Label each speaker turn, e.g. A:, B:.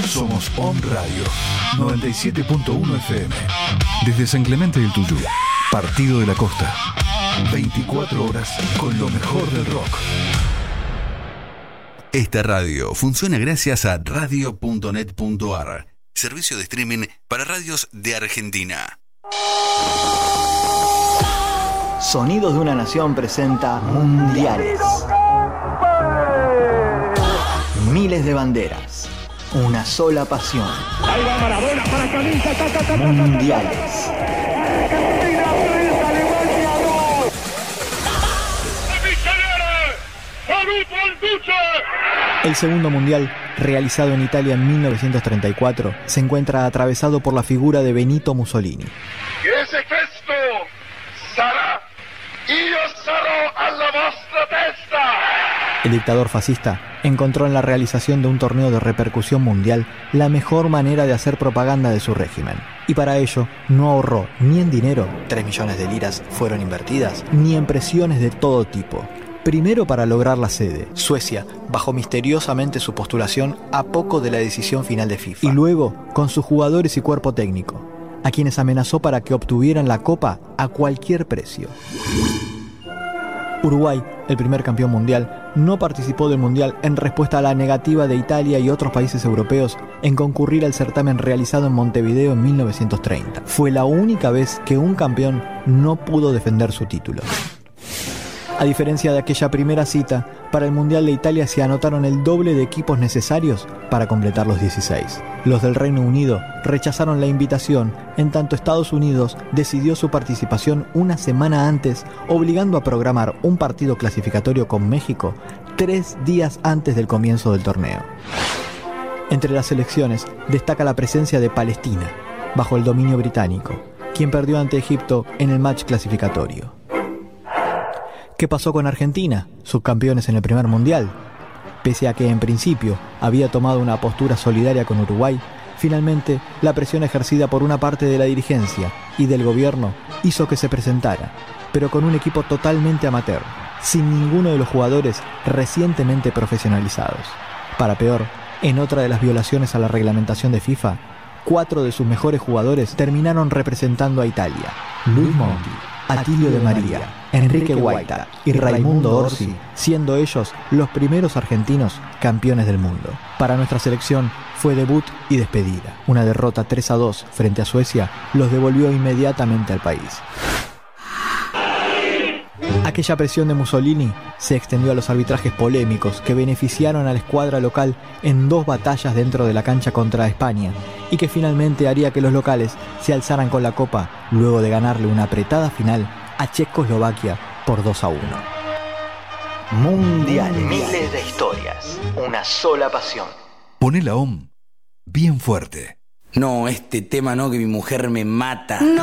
A: Somos On Radio 97.1 FM. Desde San Clemente del Tuyú, Partido de la Costa. 24 horas con lo mejor del rock.
B: Esta radio funciona gracias a radio.net.ar, servicio de streaming para radios de Argentina.
C: Sonidos de una Nación presenta Mundiales. Miles de banderas, una sola pasión. Mundiales. El segundo mundial, realizado en Italia en 1934, se encuentra atravesado por la figura de Benito Mussolini.
D: Ese gesto sarà, io sarò alla vostra testa.
C: El dictador fascista encontró en la realización de un torneo de repercusión mundial la mejor manera de hacer propaganda de su régimen. Y para ello no ahorró ni en dinero, 3 millones de liras fueron invertidas, ni en presiones de todo tipo. Primero para lograr la sede, Suecia bajó misteriosamente su postulación a poco de la decisión final de FIFA. Y luego con sus jugadores y cuerpo técnico, a quienes amenazó para que obtuvieran la copa a cualquier precio. Uruguay, el primer campeón mundial, no participó del mundial en respuesta a la negativa de Italia y otros países europeos en concurrir al certamen realizado en Montevideo en 1930. Fue la única vez que un campeón no pudo defender su título. A diferencia de aquella primera cita, para el Mundial de Italia se anotaron el doble de equipos necesarios para completar los 16. Los del Reino Unido rechazaron la invitación, en tanto Estados Unidos decidió su participación una semana antes, obligando a programar un partido clasificatorio con México 3 días antes del comienzo del torneo. Entre las selecciones destaca la presencia de Palestina, bajo el dominio británico, quien perdió ante Egipto en el match clasificatorio. ¿Qué pasó con Argentina, subcampeones en el primer mundial? Pese a que en principio había tomado una postura solidaria con Uruguay, finalmente la presión ejercida por una parte de la dirigencia y del gobierno hizo que se presentara, pero con un equipo totalmente amateur, sin ninguno de los jugadores recientemente profesionalizados. Para peor, en otra de las violaciones a la reglamentación de FIFA, 4 de sus mejores jugadores terminaron representando a Italia: Luis Monti, Atilio de María, Enrique Guaita y Raimundo Orsi, siendo ellos los primeros argentinos campeones del mundo. Para nuestra selección fue debut y despedida. Una derrota 3-2 frente a Suecia los devolvió inmediatamente al país. Aquella presión de Mussolini se extendió a los arbitrajes polémicos que beneficiaron a la escuadra local en 2 batallas dentro de la cancha contra España y que finalmente haría que los locales se alzaran con la copa luego de ganarle una apretada final a Checoslovaquia por 2-1. Mundiales. Miles de historias, una sola pasión.
A: Poné la OM bien fuerte.
E: No, este tema no, que mi mujer me mata.
F: No.